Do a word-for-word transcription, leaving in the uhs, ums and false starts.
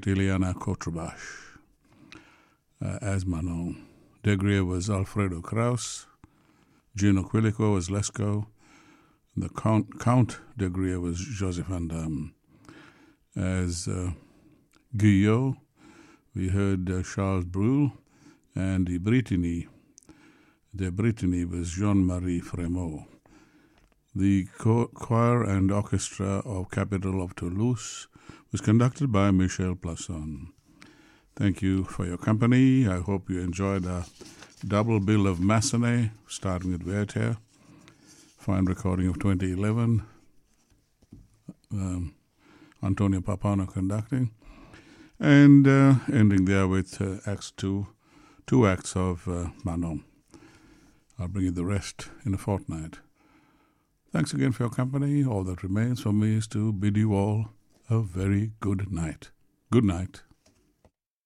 Ileana Contrebash uh, as Manon. De Grier was Alfredo Kraus. Gino Quilico was Lesko. The Count, Count de Grier was Joseph Van Damme. As uh, Guyot, we heard uh, Charles Brul, and the Brittany. De Brittany was Jean-Marie Frémaux. The cho- choir and orchestra of Capital of Toulouse was conducted by Michel Plasson. Thank you for your company. I hope you enjoyed a double bill of Massenet, starting with Werther. Fine recording of twenty eleven. Um, Antonio Papano conducting. And uh, ending there with uh, Acts two, two acts of uh, Manon. I'll bring you the rest in a fortnight. Thanks again for your company. All that remains for me is to bid you all a very good night. Good night.